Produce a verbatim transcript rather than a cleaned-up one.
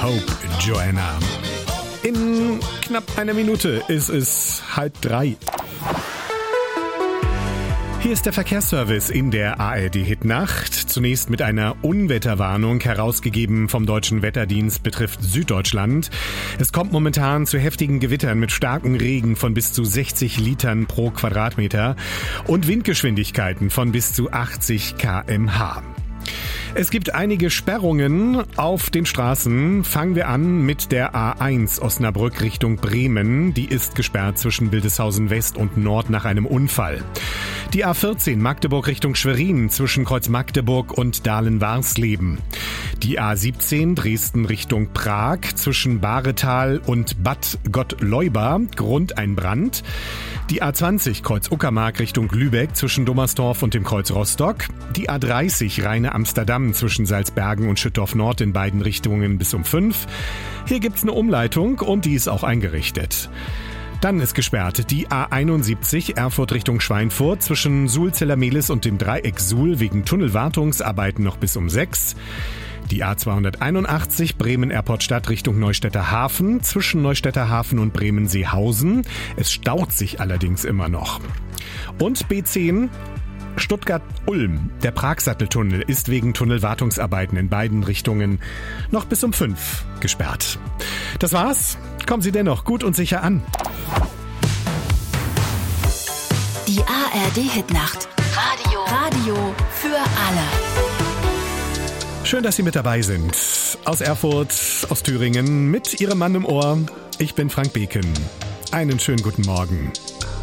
Hope, Joanna. In knapp einer Minute ist es halb drei. Hier ist der Verkehrsservice in der A R D-Hitnacht. Zunächst mit einer Unwetterwarnung, herausgegeben vom Deutschen Wetterdienst, betrifft Süddeutschland. Es kommt momentan zu heftigen Gewittern mit starkem Regen von bis zu sechzig Litern pro Quadratmeter und Windgeschwindigkeiten von bis zu achtzig Kilometer pro Stunde. Es gibt einige Sperrungen auf den Straßen. Fangen wir an mit der A eins Osnabrück Richtung Bremen. Die ist gesperrt zwischen Wildeshausen West und Nord nach einem Unfall. Die A vierzehn Magdeburg Richtung Schwerin zwischen Kreuz Magdeburg und Dahlen-Warsleben. Die A siebzehn Dresden Richtung Prag zwischen Bahretal und Bad Gottleuba, Grund ein Brand. Die A zwanzig Kreuz Uckermark Richtung Lübeck zwischen Dommersdorf und dem Kreuz Rostock. Die A dreißig Rheine-Amsterdam zwischen Salzbergen und Schüttorf Nord in beiden Richtungen bis um fünf. Hier gibt's eine Umleitung und die ist auch eingerichtet. Dann ist gesperrt die A einundsiebzig Erfurt Richtung Schweinfurt zwischen Suhl-Zellermehlis und dem Dreieck Suhl wegen Tunnelwartungsarbeiten noch bis um sechs. Die A zweihunderteinundachtzig Bremen-Erport-Stadt Richtung Neustädter Hafen zwischen Neustädter Hafen und Bremen-Seehausen. Es staut sich allerdings immer noch. Und B zehn Stuttgart-Ulm. Der Pragsatteltunnel ist wegen Tunnelwartungsarbeiten in beiden Richtungen noch bis um fünf gesperrt. Das war's. Kommen Sie dennoch gut und sicher an. Die A R D-Hitnacht. Radio. Radio für alle. Schön, dass Sie mit dabei sind. Aus Erfurt, aus Thüringen, mit Ihrem Mann im Ohr. Ich bin Frank Beken. Einen schönen guten Morgen.